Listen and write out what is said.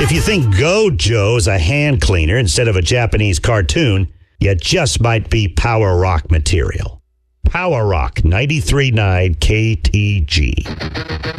If you think Gojo's a hand cleaner instead of a Japanese cartoon, you just might be Power Rock material. Power Rock 93.9 KTG.